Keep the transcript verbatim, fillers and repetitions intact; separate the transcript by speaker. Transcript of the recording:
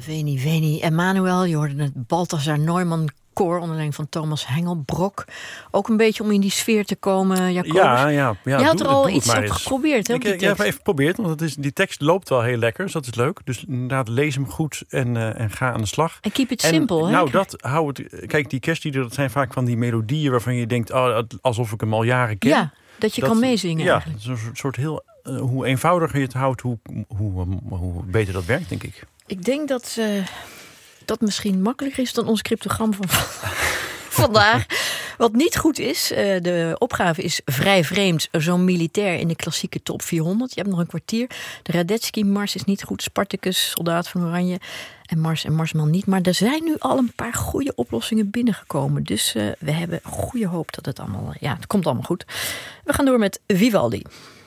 Speaker 1: Veni, Veni, Emmanuel. Je hoorde het Balthazar Neumann koor onder leiding van Thomas Hengelbrok. Ook een beetje om in die sfeer te komen, Jacobus.
Speaker 2: Ja, ja, ja.
Speaker 1: Je had
Speaker 2: doe,
Speaker 1: er al
Speaker 2: doe
Speaker 1: iets
Speaker 2: het maar
Speaker 1: op
Speaker 2: eens.
Speaker 1: geprobeerd, hè?
Speaker 2: Ik,
Speaker 1: die
Speaker 2: ik heb
Speaker 1: tekst.
Speaker 2: even geprobeerd, want het is, die tekst loopt wel heel lekker, dus dat is leuk. Dus inderdaad, lees hem goed en, uh, en ga aan de slag.
Speaker 1: En keep it
Speaker 2: En,
Speaker 1: simple, hè?
Speaker 2: Nou, dat hou het. Kijk, die kerstliederen, dat zijn vaak van die melodieën waarvan je denkt, oh, alsof ik hem al jaren ken.
Speaker 1: Ja, dat je
Speaker 2: dat,
Speaker 1: kan meezingen
Speaker 2: ja,
Speaker 1: eigenlijk.
Speaker 2: Ja, een soort heel. Uh, hoe eenvoudiger je het houdt, hoe, hoe, hoe, hoe beter dat werkt, denk ik.
Speaker 1: Ik denk dat uh, dat misschien makkelijker is dan ons cryptogram van vandaag. Wat niet goed is, uh, de opgave is vrij vreemd. Zo'n militair in de klassieke top vierhonderd. Je hebt nog een kwartier. De Radetzky-mars is niet goed. Spartacus, soldaat van Oranje. En Mars en Marsman niet. Maar er zijn nu al een paar goede oplossingen binnengekomen. Dus uh, we hebben goede hoop dat het allemaal... Ja, het komt allemaal goed. We gaan door met Vivaldi.